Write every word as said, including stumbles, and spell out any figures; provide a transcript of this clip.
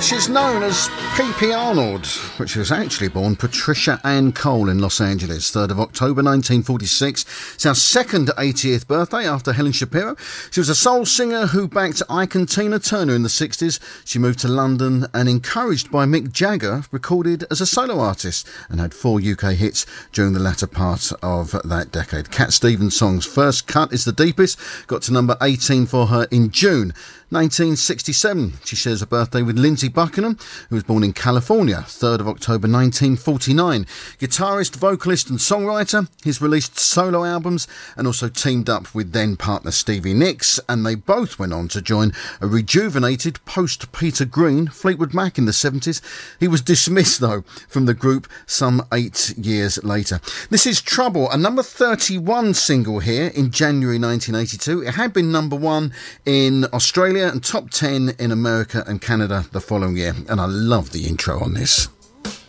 She's known as P P Arnold, but she was actually born Patricia Ann Cole in Los Angeles, third of October nineteen forty-six. It's our second eightieth birthday after Helen Shapiro. She was a soul singer who backed Ike and Tina Turner in the sixties. She moved to London and, encouraged by Mick Jagger, recorded as a solo artist and had four U K hits during the latter part of that decade. Cat Stevens' song's First Cut is the deepest, got to number eighteen for her in June nineteen sixty-seven. She shares a birthday with Lindsey Buckingham, who was born in California, third of October nineteen forty-nine. Guitarist, vocalist and songwriter. He's released solo albums and also teamed up with then partner Stevie Nicks, and they both went on to join a rejuvenated post-Peter Green Fleetwood Mac in the seventies. He was dismissed, though, from the group some eight years later. This is Trouble, a number thirty-one single here in January nineteen eighty-two. It had been number one in Australia and top ten in America and Canada the following year, and I love the intro on this.